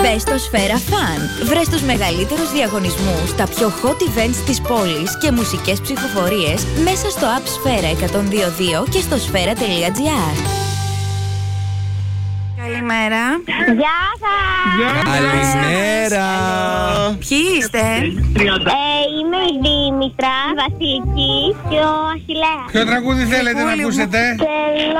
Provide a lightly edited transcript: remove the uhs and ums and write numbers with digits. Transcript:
Μπες στο Σφαίρα Fun. Βρες τους μεγαλύτερους διαγωνισμούς, τα πιο hot events της πόλης και μουσικές ψηφοφορίες μέσα στο app Σφαίρα 102.2 και στο sfera.gr. Καλημέρα. Γεια σας. Καλημέρα. Ποιοι είστε? Είμαι η Δήμητρα, η Βασιλική και ο Αχιλλέας. Ποιο τραγούδι θέλετε να ακούσετε? Θέλω